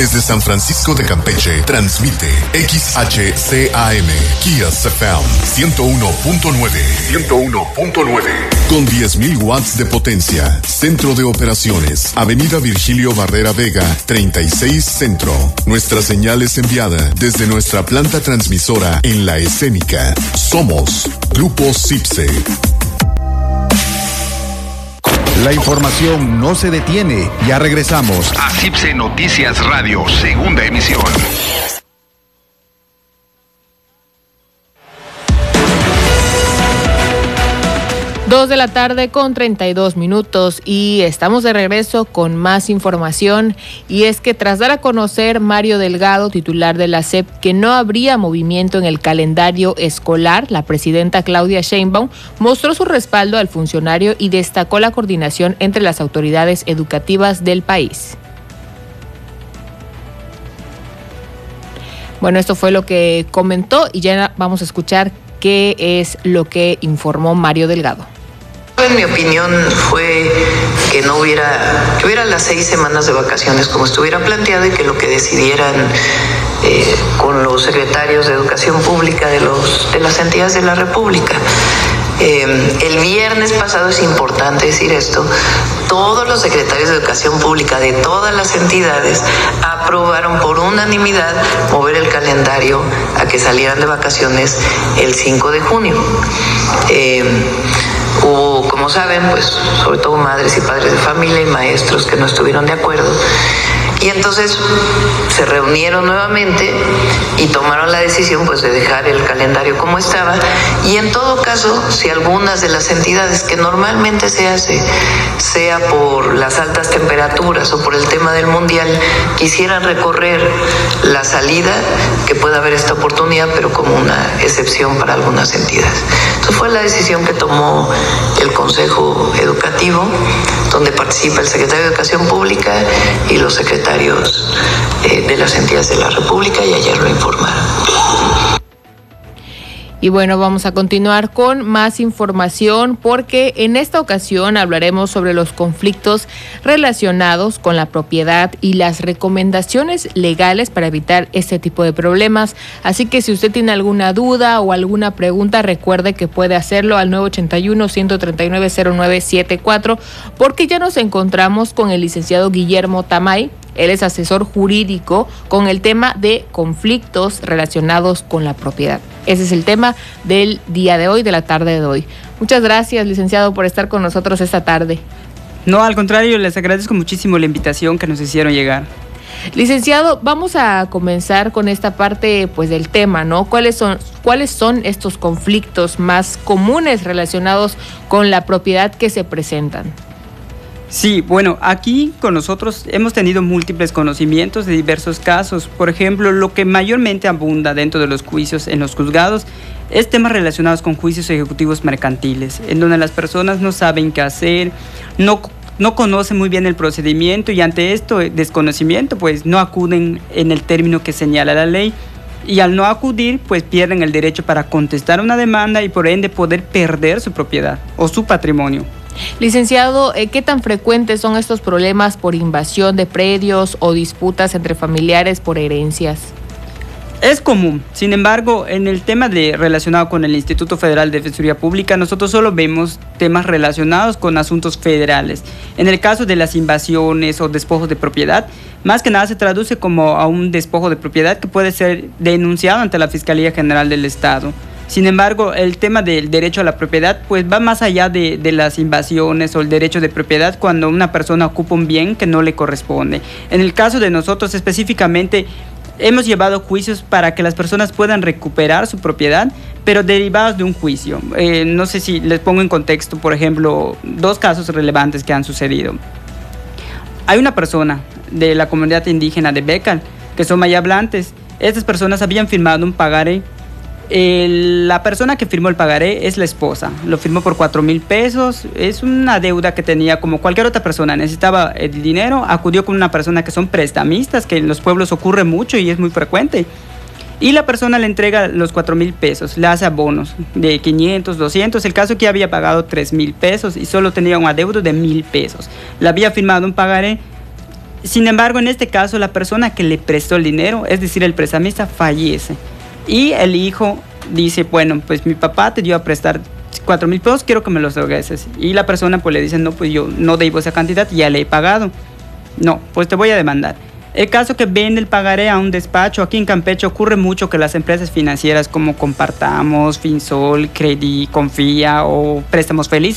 Desde San Francisco de Campeche, transmite XHCAM, Kiss FM 101.9. 101.9. Con 10.000 watts de potencia. Centro de operaciones. Avenida Virgilio Barrera Vega, 36 Centro. Nuestra señal es enviada desde nuestra planta transmisora en La Escénica. Somos Grupo CIPSE. La información no se detiene. Ya regresamos a CIPSE Noticias Radio, segunda emisión. 2 de la tarde con 32 minutos y estamos de regreso con más información, y es que tras dar a conocer Mario Delgado, titular de la SEP, que no habría movimiento en el calendario escolar, la presidenta Claudia Sheinbaum mostró su respaldo al funcionario y destacó la coordinación entre las autoridades educativas del país. Bueno, esto fue lo que comentó y ya vamos a escuchar qué es lo que informó Mario Delgado. En mi opinión fue que no hubiera, que hubiera las 6 semanas de vacaciones como estuviera planteado, y que lo que decidieran con los secretarios de educación pública de las entidades de la República. El viernes pasado, es importante decir esto, todos los secretarios de educación pública de todas las entidades aprobaron por unanimidad mover el calendario a que salieran de vacaciones el 5 de junio. Hubo, como saben, pues sobre todo madres y padres de familia y maestros que no estuvieron de acuerdo. Y entonces se reunieron nuevamente y tomaron la decisión pues de dejar el calendario como estaba, y en todo caso, si algunas de las entidades, que normalmente se hace, sea por las altas temperaturas o por el tema del mundial, quisieran recorrer la salida, que pueda haber esta oportunidad, pero como una excepción para algunas entidades. Entonces fue la decisión que tomó el Consejo Educativo, donde participa el secretario de Educación Pública y los secretarios de las entidades de la República, y ayer lo informaron. Y bueno, vamos a continuar con más información, porque en esta ocasión hablaremos sobre los conflictos relacionados con la propiedad y las recomendaciones legales para evitar este tipo de problemas. Así que si usted tiene alguna duda o alguna pregunta, recuerde que puede hacerlo al 981-139-0974, porque ya nos encontramos con el licenciado Guillermo Tamay. Él es asesor jurídico con el tema de conflictos relacionados con la propiedad. Ese es el tema del día de hoy, de la tarde de hoy. Muchas gracias, licenciado, por estar con nosotros esta tarde. No, al contrario, les agradezco muchísimo la invitación que nos hicieron llegar. Licenciado, vamos a comenzar con esta parte pues del tema, ¿no? ¿Cuáles son estos conflictos más comunes relacionados con la propiedad que se presentan? Sí, bueno, aquí con nosotros hemos tenido múltiples conocimientos de diversos casos. Por ejemplo, lo que mayormente abunda dentro de los juicios en los juzgados es temas relacionados con juicios ejecutivos mercantiles, en donde las personas no saben qué hacer, no conocen muy bien el procedimiento, y ante esto desconocimiento pues no acuden en el término que señala la ley, y al no acudir pues pierden el derecho para contestar una demanda y por ende poder perder su propiedad o su patrimonio. Licenciado, ¿qué tan frecuentes son estos problemas por invasión de predios o disputas entre familiares por herencias? Es común. Sin embargo, en el tema relacionado con el Instituto Federal de Defensoría Pública, nosotros solo vemos temas relacionados con asuntos federales. En el caso de las invasiones o despojos de propiedad, más que nada se traduce como a un despojo de propiedad que puede ser denunciado ante la Fiscalía General del Estado. Sin embargo, el tema del derecho a la propiedad pues va más allá de las invasiones o el derecho de propiedad cuando una persona ocupa un bien que no le corresponde. En el caso de nosotros específicamente, hemos llevado juicios para que las personas puedan recuperar su propiedad, pero derivados de un juicio. No sé si les pongo en contexto, por ejemplo, 2 casos relevantes que han sucedido. Hay una persona de la comunidad indígena de Becal, que son mayablantes. Estas personas habían firmado un pagaré. La persona que firmó el pagaré es la esposa, lo firmó por 4,000 pesos, es una deuda que tenía como cualquier otra persona, necesitaba el dinero, acudió con una persona que son prestamistas, que en los pueblos ocurre mucho y es muy frecuente, y la persona le entrega los 4,000 pesos, le hace abonos de 500, 200, el caso que había pagado 3,000 pesos y solo tenía un adeudo de 1,000 pesos, le había firmado un pagaré. Sin embargo, en este caso, la persona que le prestó el dinero, es decir, el prestamista, fallece. Y el hijo dice, bueno, pues mi papá te dio a prestar 4,000 pesos, quiero que me los regreses. Y la persona pues le dice, no, pues yo no debo esa cantidad, ya le he pagado. No, pues te voy a demandar. El caso que vende el pagaré a un despacho, aquí en Campeche ocurre mucho que las empresas financieras como Compartamos, Finsol, Credit, Confía o Préstamos Felices